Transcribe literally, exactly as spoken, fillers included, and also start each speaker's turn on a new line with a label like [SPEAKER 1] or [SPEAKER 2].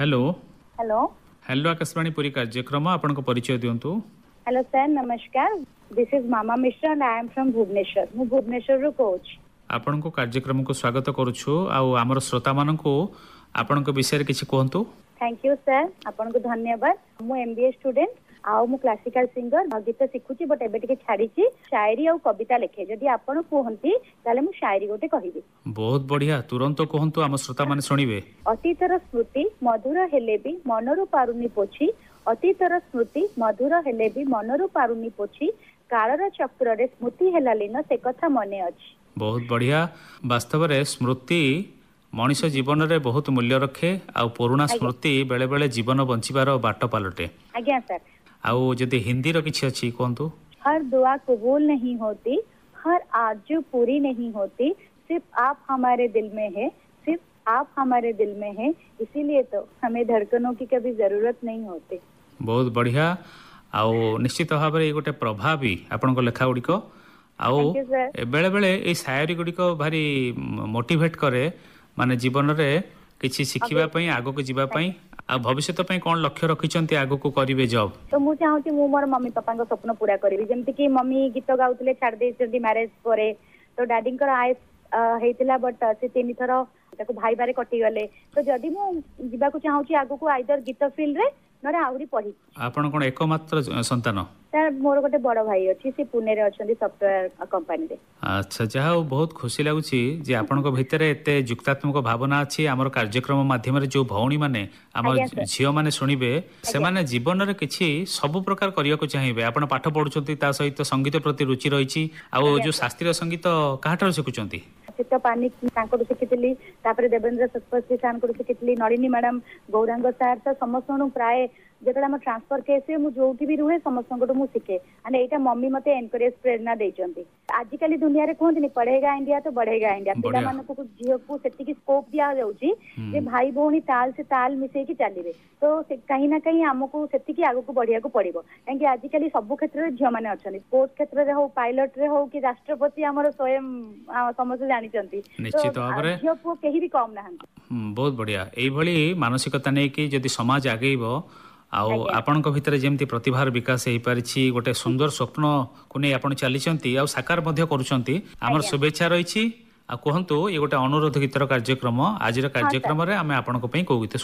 [SPEAKER 1] Hello
[SPEAKER 2] hello
[SPEAKER 1] hello Akashvani Puri कार्यक्रम आपन को परिचय दियंतु।
[SPEAKER 2] हेलो सर नमस्कार, this is mama Mishra and I am from Bhubaneswar. मु भुवनेश्वर रो कोच।
[SPEAKER 1] आपन को कार्यक्रम को स्वागत करूछु आ हमर श्रोता मानन को आपन को विषय रे किछि कहंतु।
[SPEAKER 2] थैंक यू सर, आपन को धन्यवाद। मु एमबीए स्टूडेंट आउ मु क्लासिकल सिंगर गीत शिखुची बट एबे टिके छाड़ीची शायरी और कविता लिखे। जदि आपन कहंती ताले मु शायरी गोटे कहिबी।
[SPEAKER 1] बहुत बढ़िया, तुरंत कहंतु हम श्रोता माने सुनिबे।
[SPEAKER 2] अतीतर स्मृति मधुर हेले भी मनरु पारुनी पोछि, अतीतर स्मृति मधुर हेले भी मनरु पारुनी पोछि, कालर चक्र रे स्मृति हेला लीन से कथा मने अछि।
[SPEAKER 1] बहुत बढ़िया। वास्तव रे स्मृति मनुष्य जीवन रे बहुत मूल्य रखे आ पुराना स्मृति बेले बेले जीवन बंचिबार बाट पालटे।
[SPEAKER 2] आज्ञा सर।
[SPEAKER 1] आउ जदि हिंदी रो किछि अछि कहंतु।
[SPEAKER 2] हर दुआ कबूल नहीं होती, हर आरज़ू पूरी नहीं होती, सिर्फ आप हमारे दिल में है, सिर्फ आप हमारे दिल में है, इसीलिए तो हमें धड़कनों की कभी जरूरत नहीं होती।
[SPEAKER 1] बहुत बढ़िया। आउ निश्चित भाव में गोटे प्रभावी आपण को लेखा गुड़िक आउ बेले बेले ये शायरी गुड़िक भारी मोटिवेट करे, माने जीवन रे किछि शिखिबा पई आगो को जीवा पई आ भविष्य पई कोन लक्ष्य रखिचंती आगो को करिवे जॉब।
[SPEAKER 2] तो मु चाहूची मु मोर मम्मी पापा को सपन पूरा करिवि। जेमति कि मम्मी गीत गाउतले छाड़ देइछंती मैरिज परे, तो डैडी कर आय हेतिला बट से तीन थर ताको भाई बारे कटि गले। तो जदि मु जीवा को चाहूची आगो को आइदर गीत फील्ड रे नरे आउरी पढी।
[SPEAKER 1] आपण कोन एकमात्र संतान?
[SPEAKER 2] सर मोर गोटे बड़ भाई अछि, से पुणे रे अछंती सॉफ्टवेयर कंपनी रे।
[SPEAKER 1] अच्छा, जहा बहुत खुशी लागुची जे आपण को भितरे एते जुक्तात्मक भावना अछि। हमर कार्यक्रम माध्यम रे जो भौणी माने हमर झियो माने सुनिबे, से माने जीवन रे किछि सब प्रकार करिया को चाहिबे। आपण पाठ पढुचंती ता सहित संगीत प्रति रुचि रहिछि। आ जो शास्त्रीय संगीत काहाटर सिखुचंती? चित्त
[SPEAKER 2] पानी तांको शिखितली, तापर देवेंद्र सत्पथी सानको शिखितली, नलिनी मैडम, गौरांग सर, तो समस्त प्राय जेतला हम ट्रांसफर केस मु जोठी भी रुहे समस्त मु शिखे। एंड एटा मम्मी मते एनकरेज प्रेरणा देइचंती। आजिकली दुनिया रे कहंतनी पढ़ेगा इंडिया तो बढ़ेगा इंडिया। पिला मानको को झियो को सेति स्कोप दिया जाउची जे भाई भौणी ताल से ताल मिसै की चलीबे। तो कहीं ना कहीं हमको सेति की आगो को बढ़िया को पड़िबो। काहे आजिकली सब क्षेत्र रे झियो माने अछनी, स्पोर्ट्स क्षेत्र रे हो, पायलट रे हो कि राष्ट्रपति हमर स्वयं समस्त जानिचंती।
[SPEAKER 1] निश्चित भाबरे
[SPEAKER 2] झियो को केही भी कम नाहंती।
[SPEAKER 1] बहुत बढ़िया। एई भली मानसिकता नै कि जदि समाज आगेइबो आउ आपणक भितर जेमती प्रतिभार विकास हो पारिछि, गोटे सुंदर स्वप्न को नहीं आपण चलीचंती आ साकार मध्य करूचंती। हमर शुभेच्छा रहिछि। आ कहंतु ये गोटे अनुरोध गीतर कार्यक्रम आज कार्यक्रम रे आमे आपणक पई को गीत